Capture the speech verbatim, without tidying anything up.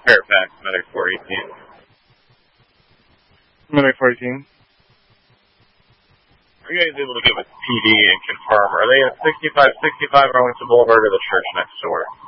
Fairfax, Medic four eighteen. Medic four eighteen. Are you guys able to give a P D and confirm, are they at sixty-five sixty-five Arlington Boulevard or the church next door?